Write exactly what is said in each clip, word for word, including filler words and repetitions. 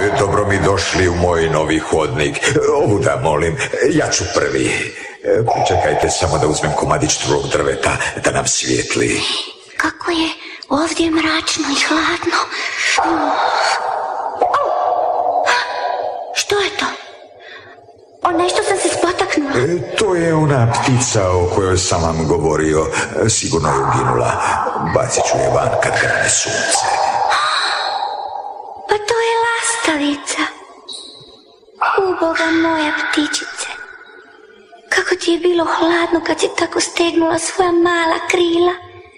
Dobro mi došli u moj novi hodnik. Ovuda, molim, ja ću prvi. Čekajte samo da uzmem komadić drugog drveta da nam svijetli. Kako je ovdje mračno i hladno. Što je to? O, nešto sam se spotaknula. E, to je ona ptica o kojoj sam vam govorio. Sigurno je uginula. Bacit ću je van kad grane sunce. Pa to je lastavica. Uboga moja ptičice. Kako ti je bilo hladno kad si tako stegnula svoja mala krila.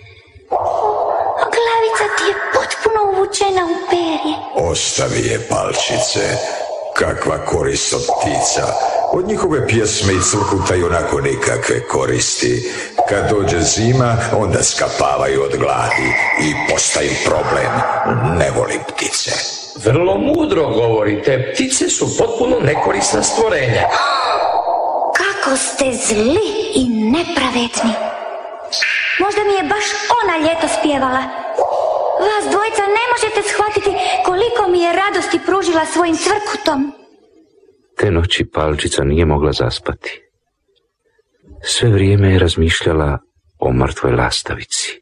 A glavica ti je potpuno uvučena u perje. Ostavi je, palčice. Kakva korist od ptica. Od njihove pjesme i crkuta i onako nikakve koristi. Kad dođe zima, onda skapavaju od gladi i postaju problem. Ne volim ptice. Vrlo mudro govorite. Ptice su potpuno nekorisna stvorenja. Kako ste zli i nepravedni. Možda mi je baš ona ljeto spjevala. Vas dvojica ne možete shvatiti koliko mi je radosti pružila svojim cvrkutom. Te noći Palčica nije mogla zaspati. Sve vrijeme je razmišljala o mrtvoj lastavici.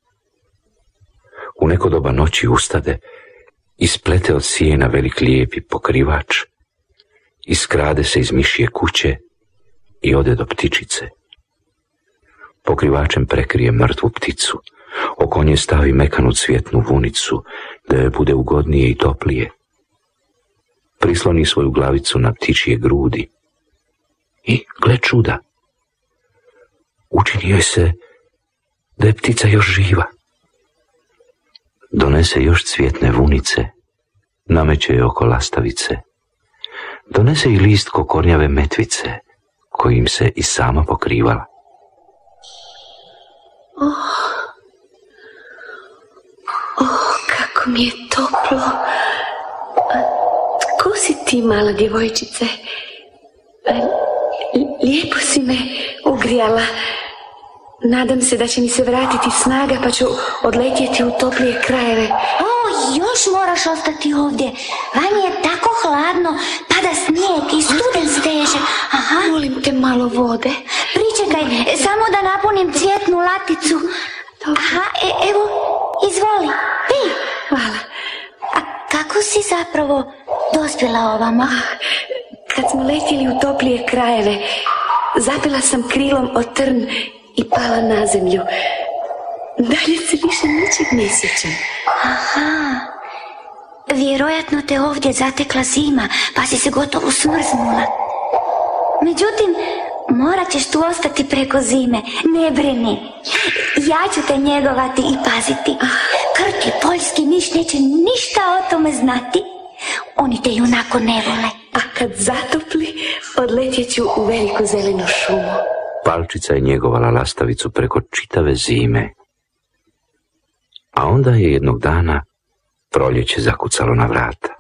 U neko doba noći ustade, isplete od sijena velik lijepi pokrivač, iskrade se iz mišje kuće i ode do ptičice. Pokrivačem prekrije mrtvu pticu, oko nje stavi mekanu cvjetnu vunicu, da joj bude ugodnije i toplije. Prisloni svoju glavicu na ptičije grudi i, gle čuda, učini joj se da je ptica još živa. Donese još cvjetne vunice, nameće je oko lastavice. Donese i list kokornjave metvice, kojim se i sama pokrivala. Oh, oh, kako mi je toplo. A, ko si ti, mala djevojčice? A, lijepo si me ugrijala. Nadam se da će mi se vratiti snaga, pa ću odletjeti u toplije krajeve. O, još moraš ostati ovdje. Van je tako hladno, pada snijeg i studen steže. Aha. Molim te, malo vode. Pričekaj, samo da napunim cvjetnu laticu. Dobro. Aha, e, evo, izvoli, pij. Hvala. A kako si zapravo dospjela ovamo? Ah, kad smo letjeli u toplije krajeve, zapela sam krilom o trn i pala na zemlju. Dalje se više ničeg ne sjećam. Aha, vjerojatno te ovdje zatekla zima, pa si se gotovo smrznula. Međutim, morat ćeš tu ostati preko zime, ne brini. Ja ću te njegovati i paziti. Krt i poljski miš neće ništa o tome znati. Oni te junako ne vole. A kad zatopli, odletjet ću u veliku zelenu šumu. Palčica je njegovala lastavicu preko čitave zime. A onda je jednog dana proljeće zakucalo na vrata.